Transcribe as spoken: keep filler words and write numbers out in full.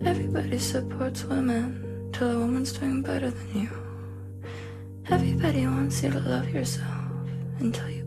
Everybody supports women till a woman's doing better than you. Everybody wants you to love yourself until you